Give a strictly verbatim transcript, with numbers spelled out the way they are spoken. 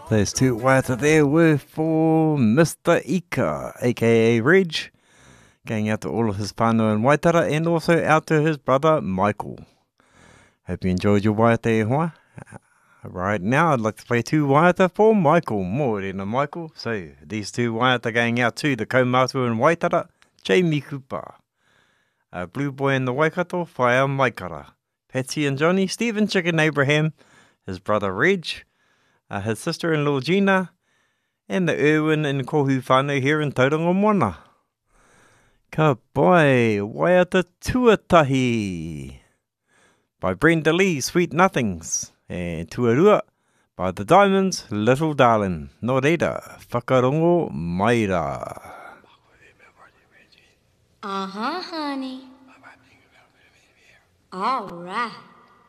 Those two waiata there were for Mister Ika, aka Reg, going out to all of his whānau in Waitara and also out to his brother Michael. Hope you enjoyed your waiata e hoa. Right now, I'd like to play two waiata for Michael. Mōrena, Michael. So, these two waiata going out to the kaumātua in Waitara, Jamie Cooper. Uh, Blue Boy in the Waikato, Whaia Maikara. Patsy and Johnny, Stephen Chicken Abraham, his brother Reg, uh, his sister-in-law Gina, and the Irwin and Kohu whānau here in Tauranga Moana. Ka pai, waiata tuatahi. By Brenda Lee, Sweet Nothings. And Tuarua by the Diamonds, Little Darling. Nō reira, whakarongo maira. Uh-huh, honey. All right.